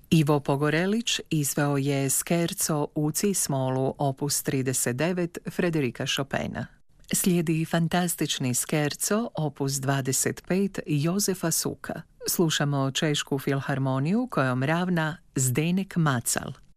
Ivo Pogorelić izveo je Scherzo u C-smolu opus 39 Frederika Chopina. Slijedi fantastični Scherzo opus 25 Jozefa Suka. Slušamo Češku filharmoniju kojom ravna Zdeněk Macal.